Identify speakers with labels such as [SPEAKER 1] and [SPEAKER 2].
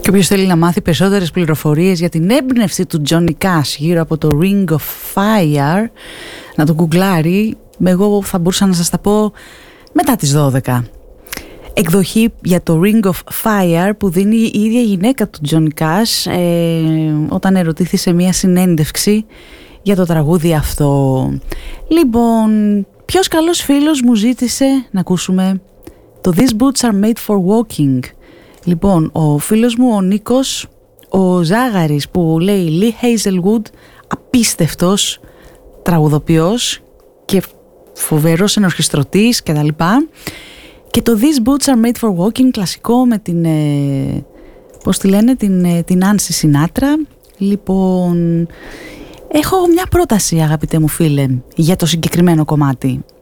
[SPEAKER 1] Και όποιος θέλει να μάθει περισσότερες πληροφορίες για την έμπνευση του Johnny Cash γύρω από το Ring of Fire, να το γκουγκλάρει. Εγώ θα μπορούσα να σας τα πω μετά τις 12. Εκδοχή για το Ring of Fire που δίνει η ίδια γυναίκα του Johnny Cash όταν ερωτήθη σε μια συνέντευξη για το τραγούδι αυτό. Λοιπόν, ποιος καλός φίλος μου ζήτησε να ακούσουμε το These Boots are made for walking. Λοιπόν, ο φίλος μου ο Νίκος, ο Ζάγαρης που λέει Lee Hazelwood, απίστευτος τραγουδοποιός και φοβερός ενορχιστρωτής και τα λοιπά. Και το These Boots are made for walking, κλασικό με την, πώς τη λένε, την Άνση Σινάτρα. Λοιπόν, έχω μια πρόταση αγαπητέ μου φίλε για το συγκεκριμένο κομμάτι.